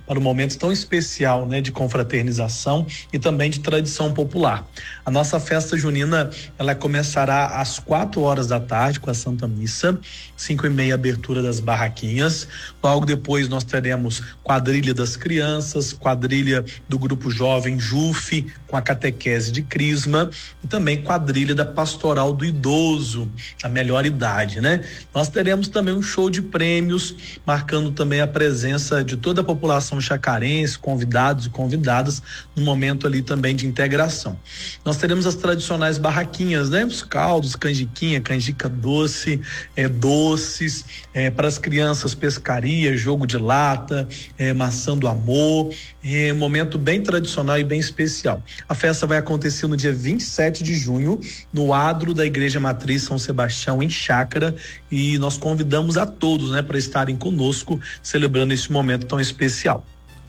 para um momento tão especial, né, de confraternização e também de tradição popular. A nossa festa junina, ela começará às 4 horas da tarde com a Santa Missa, 5:30 abertura das barraquinhas. Logo depois nós teremos quadrilha das crianças, quadrilha do grupo jovem JUF, com a catequese de Crisma, e também quadrilha da pastoral do idoso, a melhor idade, né? Nós teremos também um show de prêmios, marcando também a presença de toda a população chacarense, convidados e convidadas, no momento ali também de integração. Nós teremos as tradicionais barraquinhas, né? Os caldos, canjiquinha, canjica doce, doces, para as crianças, pescaria, jogo de lata, maçã do amor, momento bem tradicional e bem especial. A festa vai acontecer no dia 27 de junho, no adro da Igreja Matriz São Sebastião, em Chácara, e nós convidamos a todos, né, para estarem conosco, celebrando esse momento tão especial.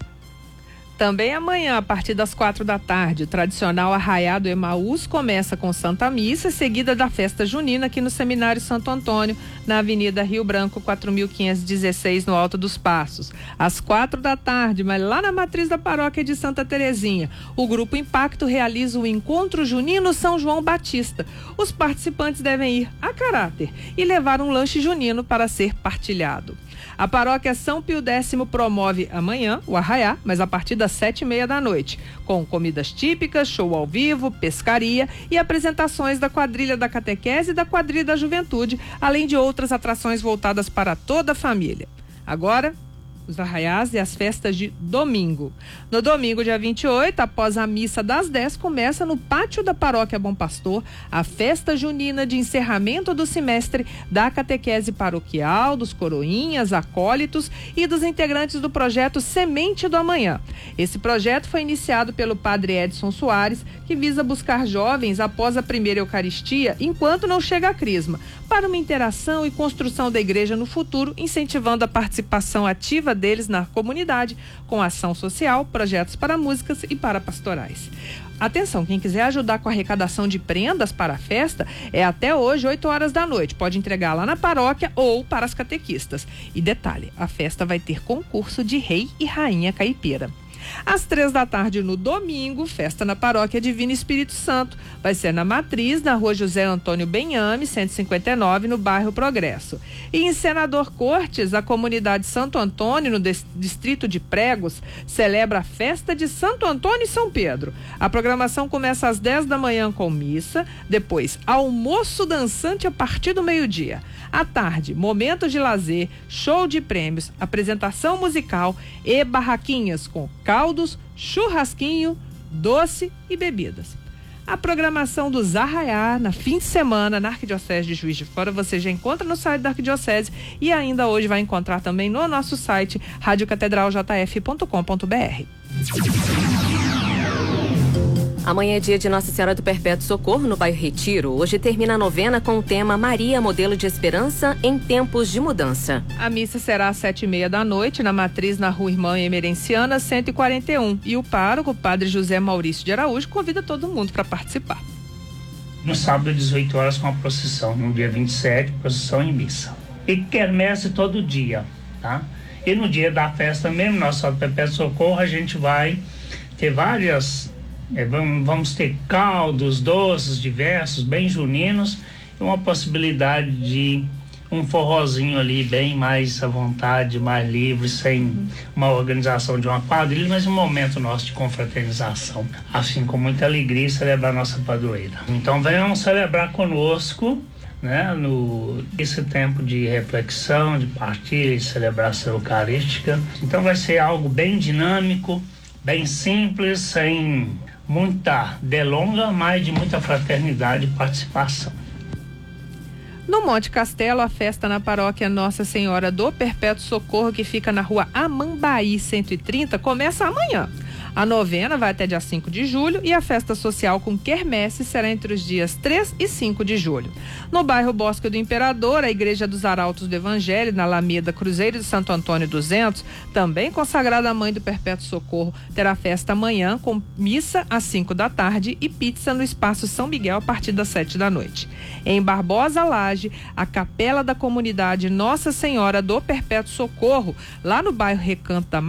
Também amanhã, a partir das 4 da tarde, o tradicional Arraiá do Emaús começa com Santa Missa, seguida da festa junina aqui no Seminário Santo Antônio, na Avenida Rio Branco, 4.516, no Alto dos Passos. Às 4 da tarde, mas lá na matriz da paróquia de Santa Terezinha, o Grupo Impacto realiza o Encontro Junino São João Batista. Os participantes devem ir a caráter e levar um lanche junino para ser partilhado. A paróquia São Pio X promove amanhã o Arraiá, mas a partir das 7:30 da noite, com comidas típicas, show ao vivo, pescaria e apresentações da quadrilha da catequese e da quadrilha da juventude, além de outras atrações voltadas para toda a família. Agora, os arraiás e as festas de domingo. No domingo, dia 28, após a missa das 10, começa no pátio da Paróquia Bom Pastor a festa junina de encerramento do semestre da catequese paroquial, dos coroinhas, acólitos e dos integrantes do projeto Semente do Amanhã. Esse projeto foi iniciado pelo padre Edson Soares, que visa buscar jovens após a primeira Eucaristia, enquanto não chega a Crisma, para uma interação e construção da igreja no futuro, incentivando a participação ativa deles na comunidade, com ação social, projetos para músicas e para pastorais. Atenção, quem quiser ajudar com a arrecadação de prendas para a festa, é até hoje, 8 horas da noite. Pode entregar lá na paróquia ou para as catequistas. E detalhe, a festa vai ter concurso de rei e rainha caipira. Às 3 da tarde no domingo, festa na Paróquia Divino Espírito Santo. Vai ser na Matriz, na Rua José Antônio Benhame, 159, no bairro Progresso. E em Senador Cortes, a comunidade Santo Antônio, no distrito de Pregos, celebra a festa de Santo Antônio e São Pedro. A programação começa às 10 da manhã com missa, depois almoço dançante a partir do meio-dia. À tarde, momentos de lazer, show de prêmios, apresentação musical e barraquinhas com caldos, churrasquinho, doce e bebidas. A programação dos Arraiá na fim de semana na Arquidiocese de Juiz de Fora você já encontra no site da Arquidiocese e ainda hoje vai encontrar também no nosso site radiocatedraljf.com.br. Amanhã é dia de Nossa Senhora do Perpétuo Socorro no bairro Retiro. Hoje termina a novena com o tema Maria, modelo de esperança em tempos de mudança. A missa será às 7:30 da noite na Matriz, na Rua Irmã Emerenciana 141. E o pároco, o padre José Maurício de Araújo, convida todo mundo para participar. No sábado, 18 horas, com a procissão. No dia 27, procissão e missa. E quermesse todo dia, tá? E no dia da festa mesmo, Nossa Senhora do Perpétuo Socorro, a gente vai ter várias... Vamos ter caldos, doces diversos, bem juninos, e uma possibilidade de um forrozinho ali bem mais à vontade, mais livre, sem uma organização de uma quadrilha, mas um momento nosso de confraternização, assim, com muita alegria, celebrar nossa padroeira. Então venham celebrar conosco, né, esse tempo de reflexão, de partilha, de celebração eucarística. Então vai ser algo bem dinâmico, bem simples, sem muita delonga, mas de muita fraternidade e participação. No Monte Castelo, a festa na paróquia Nossa Senhora do Perpétuo Socorro, que fica na Rua Amambaí 130, começa amanhã. A novena vai até dia 5 de julho e a festa social com quermesse será entre os dias 3 e 5 de julho. No bairro Bosque do Imperador, a Igreja dos Arautos do Evangelho, na Alameda Cruzeiro de Santo Antônio 200, também consagrada à Mãe do Perpétuo Socorro, terá festa amanhã com missa às 5 da tarde e pizza no Espaço São Miguel a partir das 7 da noite. Em Barbosa Laje, a capela da comunidade Nossa Senhora do Perpétuo Socorro, lá no bairro Recanto da Mata,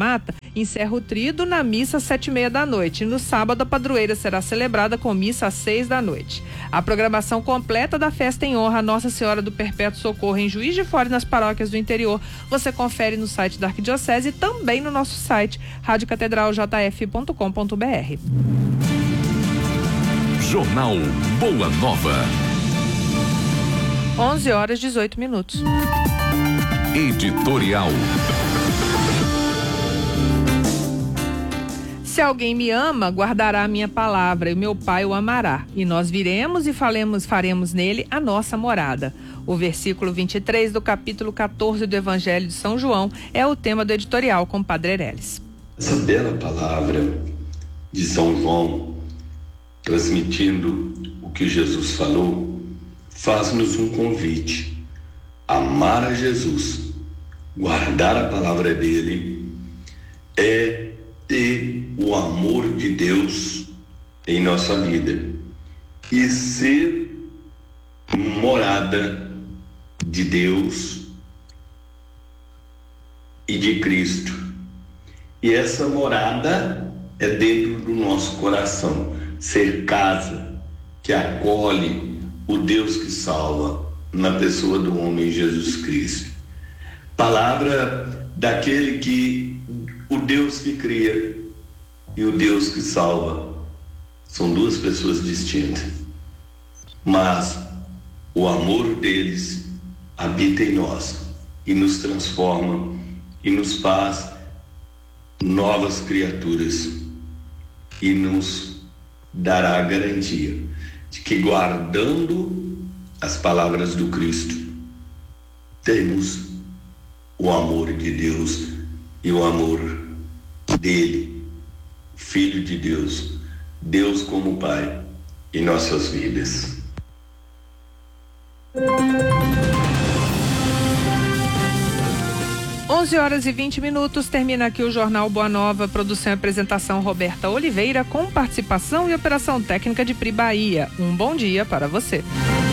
encerra o tríduo na missa às 7h30 da noite. E no sábado, a padroeira será celebrada com missa às 6 da noite. A programação completa da festa em honra a Nossa Senhora do Perpétuo Socorro em Juiz de Fora e nas paróquias do interior, você confere no site da Arquidiocese e também no nosso site, radiocatedraljf.com.br. Jornal Boa Nova. 11h18. Editorial. Se alguém me ama, guardará a minha palavra, e meu Pai o amará. E nós viremos e faremos nele a nossa morada. O versículo 23 do capítulo 14 do Evangelho de São João é o tema do editorial com o Padre Ereles. Essa bela palavra de São João, transmitindo o que Jesus falou, faz-nos um convite: amar a Jesus, guardar a palavra dele, é ter o amor de Deus em nossa vida e ser morada de Deus e de Cristo. E essa morada é dentro do nosso coração, ser casa que acolhe o Deus que salva na pessoa do homem Jesus Cristo. Palavra daquele que o Deus que cria e o Deus que salva são duas pessoas distintas, mas o amor deles habita em nós e nos transforma e nos faz novas criaturas e nos dará a garantia de que, guardando as palavras do Cristo, temos o amor de Deus e o amor dele, Filho de Deus, Deus como Pai em nossas vidas. 11h20, termina aqui o Jornal Boa Nova, produção e apresentação Roberta Oliveira, com participação e operação técnica de Pri Bahia. Um bom dia para você.